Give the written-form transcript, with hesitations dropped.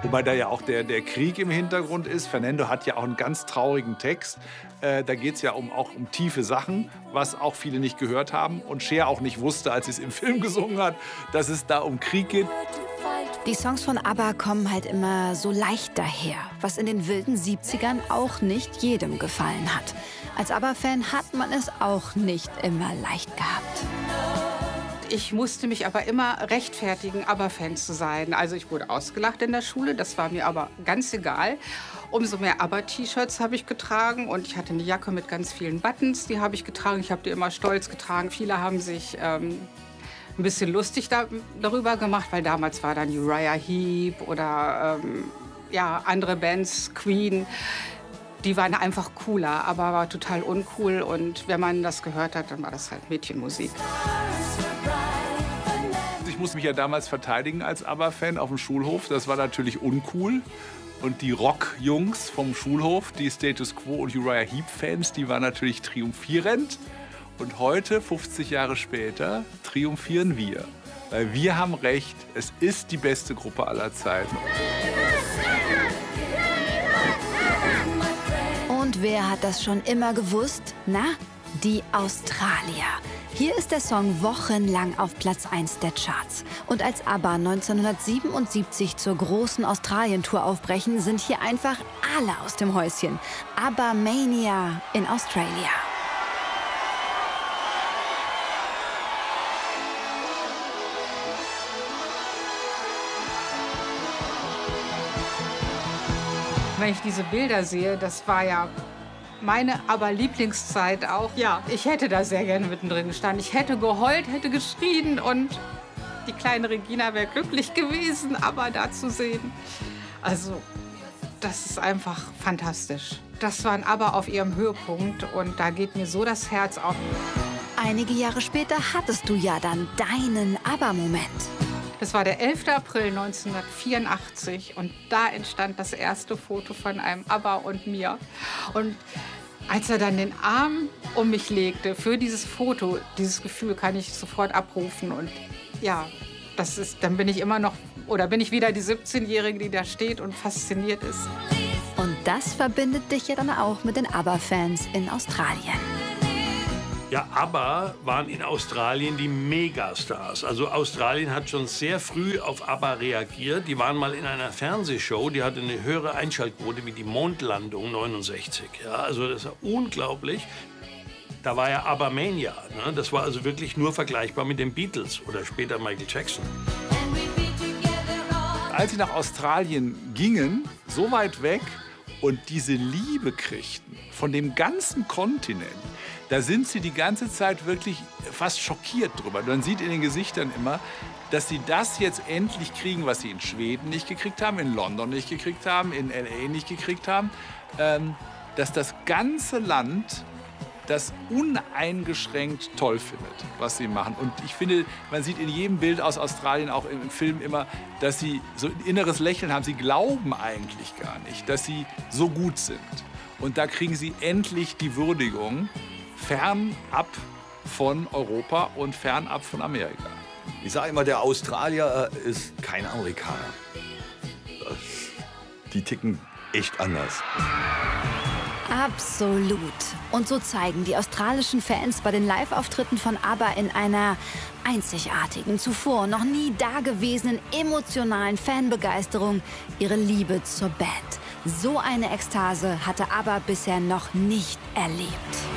Wobei da ja auch der Krieg im Hintergrund ist. Fernando hat ja auch einen ganz traurigen Text. Da geht es ja auch um tiefe Sachen, was auch viele nicht gehört haben. Und Cher auch nicht wusste, als sie es im Film gesungen hat, dass es da um Krieg geht. Die Songs von ABBA kommen halt immer so leicht daher, was in den wilden 70ern auch nicht jedem gefallen hat. Als ABBA-Fan hat man es auch nicht immer leicht gehabt. Ich musste mich aber immer rechtfertigen, ABBA-Fan zu sein. Also ich wurde ausgelacht in der Schule, das war mir aber ganz egal. Umso mehr ABBA-T-Shirts habe ich getragen und ich hatte eine Jacke mit ganz vielen Buttons, die habe ich getragen. Ich habe die immer stolz getragen. Viele haben sich ein bisschen lustig darüber gemacht, weil damals war dann Uriah Heep oder ja, andere Bands, Queen. Die waren einfach cooler, aber war total uncool. Und wenn man das gehört hat, dann war das halt Mädchenmusik. Ich musste mich ja damals verteidigen als ABBA-Fan auf dem Schulhof. Das war natürlich uncool. Und die Rock-Jungs vom Schulhof, die Status Quo und Uriah Heep-Fans, die waren natürlich triumphierend. Und heute, 50 Jahre später, triumphieren wir. Weil wir haben recht, es ist die beste Gruppe aller Zeiten. Und wer hat das schon immer gewusst? Na, die Australier. Hier ist der Song wochenlang auf Platz 1 der Charts. Und als ABBA 1977 zur großen Australien-Tour aufbrechen, sind hier einfach alle aus dem Häuschen. ABBA Mania in Australia. Wenn ich diese Bilder sehe, das war ja meine ABBA-Lieblingszeit auch. Ja, ich hätte da sehr gerne mittendrin gestanden. Ich hätte geheult, hätte geschrien und die kleine Regina wäre glücklich gewesen, ABBA da zu sehen. Also, das ist einfach fantastisch. Das waren ABBA auf ihrem Höhepunkt und da geht mir so das Herz auf. Einige Jahre später hattest du ja dann deinen ABBA-Moment. Das war der 11. April 1984 und da entstand das erste Foto von einem ABBA und mir. Und als er dann den Arm um mich legte für dieses Foto, dieses Gefühl kann ich sofort abrufen. Und ja, dann bin ich immer noch, oder bin ich wieder die 17-Jährige, die da steht und fasziniert ist. Und das verbindet dich ja dann auch mit den ABBA-Fans in Australien. Ja, ABBA waren in Australien die Megastars. Also Australien hat schon sehr früh auf ABBA reagiert. Die waren mal in einer Fernsehshow, die hatte eine höhere Einschaltquote wie die Mondlandung 69. Ja, also das war unglaublich. Da war ja ABBA Mania. Ne? Das war also wirklich nur vergleichbar mit den Beatles oder später Michael Jackson. Als sie nach Australien gingen, so weit weg, und diese Liebe kriegten von dem ganzen Kontinent, da sind sie die ganze Zeit wirklich fast schockiert drüber. Man sieht in den Gesichtern immer, dass sie das jetzt endlich kriegen, was sie in Schweden nicht gekriegt haben, in London nicht gekriegt haben, in L.A. nicht gekriegt haben. Dass das ganze Land das uneingeschränkt toll findet, was sie machen. Und ich finde, man sieht in jedem Bild aus Australien, auch im Film immer, dass sie so ein inneres Lächeln haben. Sie glauben eigentlich gar nicht, dass sie so gut sind. Und da kriegen sie endlich die Würdigung, fernab von Europa und fernab von Amerika. Ich sage immer, der Australier ist kein Amerikaner. Die ticken echt anders. Absolut. Und so zeigen die australischen Fans bei den Live-Auftritten von ABBA in einer einzigartigen, zuvor noch nie dagewesenen emotionalen Fanbegeisterung ihre Liebe zur Band. So eine Ekstase hatte ABBA bisher noch nicht erlebt.